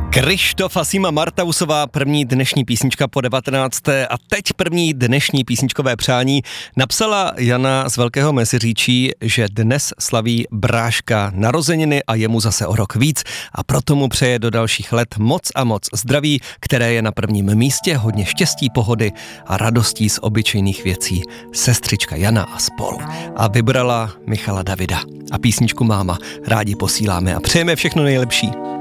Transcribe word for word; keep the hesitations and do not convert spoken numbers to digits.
Krištof a Sima Martausová, první dnešní písnička po devatenácté a teď první dnešní písničkové přání. Napsala Jana z Velkého Meziříčí, že dnes slaví bráška narozeniny a je mu zase o rok víc a proto mu přeje do dalších let moc a moc zdraví, které je na prvním místě, hodně štěstí, pohody a radostí z obyčejných věcí. Sestřička Jana a spol. A vybrala Michala Davida a písničku Máma rádi posíláme a přejeme všechno nejlepší.